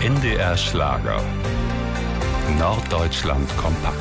NDR Schlager. Norddeutschland kompakt.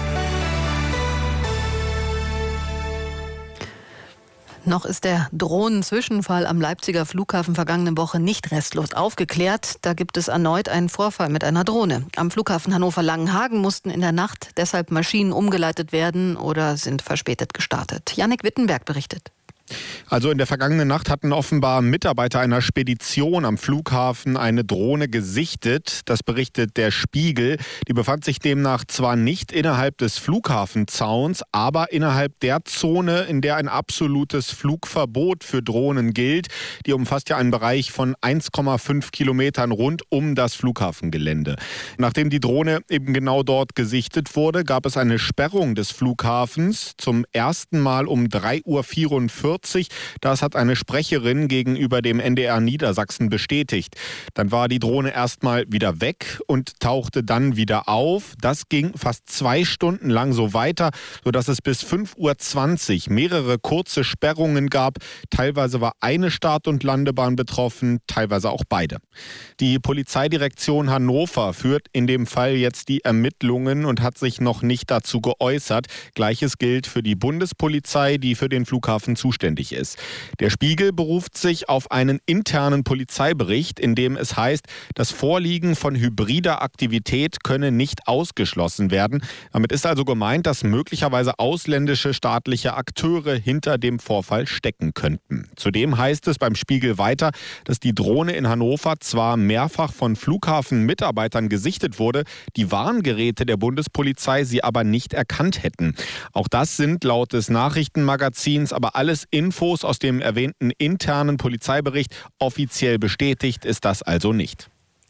Noch ist der Drohnenzwischenfall am Leipziger Flughafen vergangene Woche nicht restlos aufgeklärt. Da gibt es erneut einen Vorfall mit einer Drohne. Am Flughafen Hannover-Langenhagen mussten in der Nacht deshalb Maschinen umgeleitet werden oder sind verspätet gestartet. Jannik Wittenberg berichtet. Also in der vergangenen Nacht hatten offenbar Mitarbeiter einer Spedition am Flughafen eine Drohne gesichtet. Das berichtet der Spiegel. Die befand sich demnach zwar nicht innerhalb des Flughafenzauns, aber innerhalb der Zone, in der ein absolutes Flugverbot für Drohnen gilt. Die umfasst ja einen Bereich von 1,5 Kilometern rund um das Flughafengelände. Nachdem die Drohne eben genau dort gesichtet wurde, gab es eine Sperrung des Flughafens zum ersten Mal um 3:44 Uhr. Das hat eine Sprecherin gegenüber dem NDR Niedersachsen bestätigt. Dann war die Drohne erstmal wieder weg und tauchte dann wieder auf. Das ging fast 2 Stunden lang so weiter, sodass es bis 5:20 Uhr mehrere kurze Sperrungen gab. Teilweise war eine Start- und Landebahn betroffen, teilweise auch beide. Die Polizeidirektion Hannover führt in dem Fall jetzt die Ermittlungen und hat sich noch nicht dazu geäußert. Gleiches gilt für die Bundespolizei, die für den Flughafen zuständig ist. Der Spiegel beruft sich auf einen internen Polizeibericht, in dem es heißt, das Vorliegen von hybrider Aktivität könne nicht ausgeschlossen werden. Damit ist also gemeint, dass möglicherweise ausländische staatliche Akteure hinter dem Vorfall stecken könnten. Zudem heißt es beim Spiegel weiter, dass die Drohne in Hannover zwar mehrfach von Flughafenmitarbeitern gesichtet wurde, die Warngeräte der Bundespolizei sie aber nicht erkannt hätten. Auch das sind laut des Nachrichtenmagazins aber alles Infos aus dem erwähnten internen Polizeibericht. Offiziell bestätigt ist das also nicht.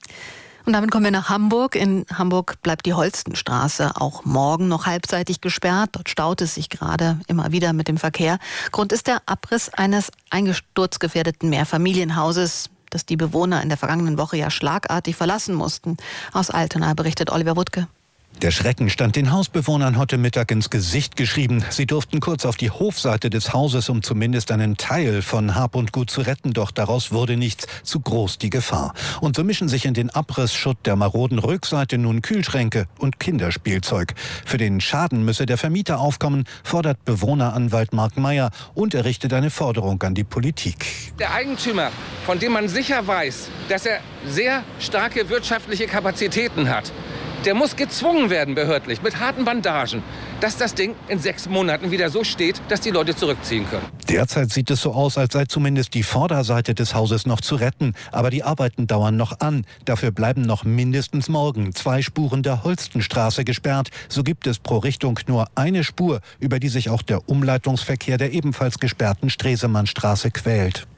Und damit kommen wir nach Hamburg. In Hamburg bleibt die Holstenstraße auch morgen noch halbseitig gesperrt. Dort staut es sich gerade immer wieder mit dem Verkehr. Grund ist der Abriss eines eingesturzgefährdeten Mehrfamilienhauses, das die Bewohner in der vergangenen Woche ja schlagartig verlassen mussten. Aus Altona berichtet Oliver Wuttke. Der Schrecken stand den Hausbewohnern heute Mittag ins Gesicht geschrieben. Sie durften kurz auf die Hofseite des Hauses, um zumindest einen Teil von Hab und Gut zu retten. Doch daraus wurde nichts, zu groß die Gefahr. Und so mischen sich in den Abrissschutt der maroden Rückseite nun Kühlschränke und Kinderspielzeug. Für den Schaden müsse der Vermieter aufkommen, fordert Bewohneranwalt Mark Meyer und errichtet eine Forderung an die Politik. Der Eigentümer, von dem man sicher weiß, dass er sehr starke wirtschaftliche Kapazitäten hat, der muss gezwungen werden, behördlich, mit harten Bandagen, dass das Ding in 6 Monaten wieder so steht, dass die Leute zurückziehen können. Derzeit sieht es so aus, als sei zumindest die Vorderseite des Hauses noch zu retten. Aber die Arbeiten dauern noch an. Dafür bleiben noch mindestens morgen 2 Spuren der Holstenstraße gesperrt. So gibt es pro Richtung nur eine Spur, über die sich auch der Umleitungsverkehr der ebenfalls gesperrten Stresemannstraße quält.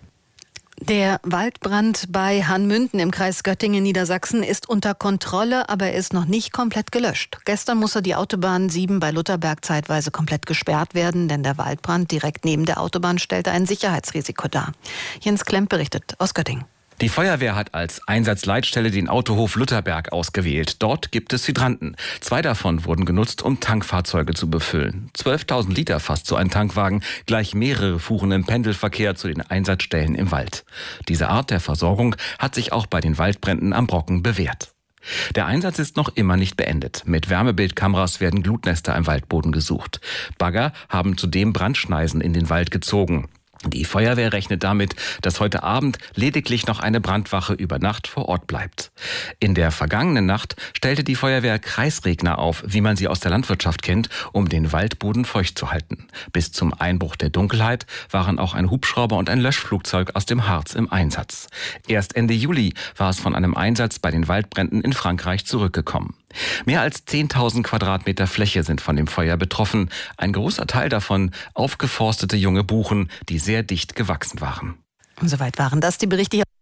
Der Waldbrand bei Hanmünden im Kreis Göttingen, Niedersachsen, ist unter Kontrolle, aber er ist noch nicht komplett gelöscht. Gestern musste die Autobahn 7 bei Lutherberg zeitweise komplett gesperrt werden, denn der Waldbrand direkt neben der Autobahn stellte ein Sicherheitsrisiko dar. Jens Klemp berichtet aus Göttingen. Die Feuerwehr hat als Einsatzleitstelle den Autohof Lutherberg ausgewählt. Dort gibt es Hydranten. 2 davon wurden genutzt, um Tankfahrzeuge zu befüllen. 12.000 Liter fasst so ein Tankwagen. Gleich mehrere fuhren im Pendelverkehr zu den Einsatzstellen im Wald. Diese Art der Versorgung hat sich auch bei den Waldbränden am Brocken bewährt. Der Einsatz ist noch immer nicht beendet. Mit Wärmebildkameras werden Glutnester im Waldboden gesucht. Bagger haben zudem Brandschneisen in den Wald gezogen. Die Feuerwehr rechnet damit, dass heute Abend lediglich noch eine Brandwache über Nacht vor Ort bleibt. In der vergangenen Nacht stellte die Feuerwehr Kreisregner auf, wie man sie aus der Landwirtschaft kennt, um den Waldboden feucht zu halten. Bis zum Einbruch der Dunkelheit waren auch ein Hubschrauber und ein Löschflugzeug aus dem Harz im Einsatz. Erst Ende Juli war es von einem Einsatz bei den Waldbränden in Frankreich zurückgekommen. Mehr als 10.000 Quadratmeter Fläche sind von dem Feuer betroffen. Ein großer Teil davon aufgeforstete junge Buchen, die sehr dicht gewachsen waren. Und soweit waren das die Berichte hier.